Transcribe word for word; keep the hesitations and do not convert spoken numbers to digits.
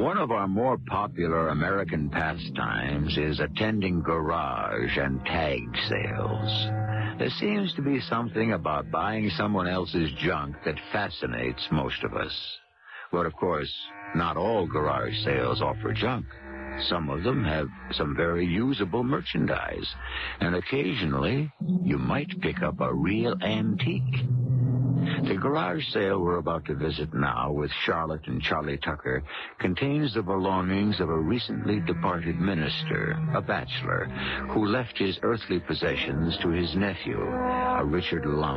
One of our more popular American pastimes is attending garage and tag sales. There seems to be something about buying someone else's junk that fascinates most of us. But, of course, not all garage sales offer junk. Some of them have some very usable merchandise, and occasionally you might pick up a real antique. The garage sale we're about to visit now with Charlotte and Charlie Tucker contains the belongings of a recently departed minister, a bachelor, who left his earthly possessions to his nephew, a Richard Lum.